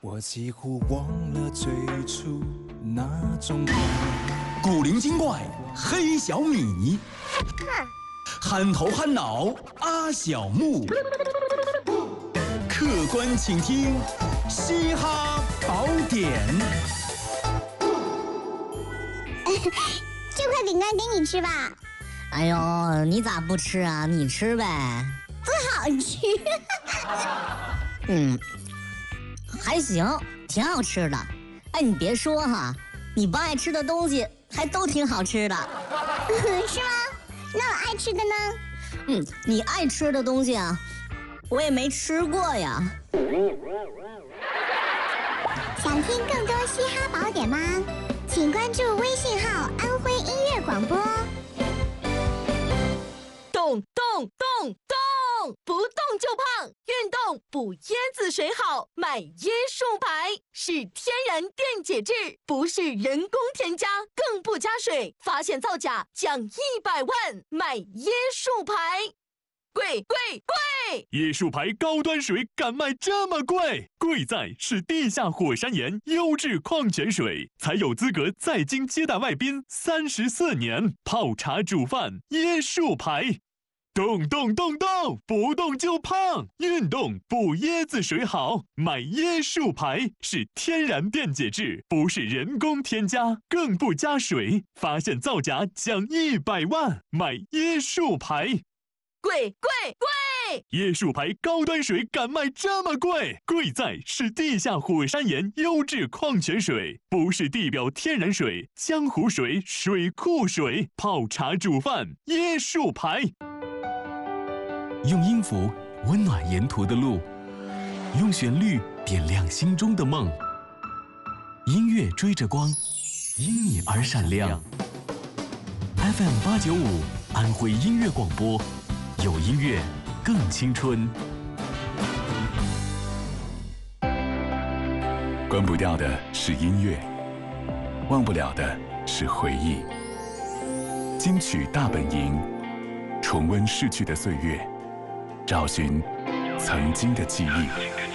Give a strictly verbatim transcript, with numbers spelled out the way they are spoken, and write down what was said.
我几乎忘了最初那种古灵精怪黑小米，憨头憨脑阿小木，客官请听嘻哈宝典。 这块饼干给你吃吧。 哎呦，你咋不吃啊？你吃呗。 不好吃。 嗯，还行，挺好吃的。哎，你别说哈，你不爱吃的东西还都挺好吃的。 是吗？那我爱吃的呢？ 嗯，你爱吃的东西啊，我也没吃过呀。 想听更多嘻哈宝典吗？请关注微信号安徽音乐广播。 动动动动，不动就胖，运动补椰子水好，买椰树牌是天然电解质，不是人工添加，更不加水，发现造假奖一百万，买椰树牌。贵贵贵！ 椰树牌高端水敢卖这么贵？贵在是地下火山岩优质矿泉水，才有资格在京接待外宾三十四年，泡茶煮饭椰树牌。动动动动，不动就胖，运动补椰子水好，买椰树牌是天然电解质，不是人工添加，更不加水，发现造假奖一百万，买椰树牌。 贵贵贵！ 椰树牌高端水敢卖这么贵？贵在是地下火山岩优质矿泉水，不是地表天然水、江湖水、水库水，泡茶煮饭椰树牌。 用音符温暖沿途的路，用旋律点亮心中的梦。音乐追着光，因你而闪亮。F M 八九五安徽音乐广播。有音乐更青春。 关不掉的是音乐，忘不了的是回忆。金曲大本营，重温逝去的岁月，找寻曾经的记忆。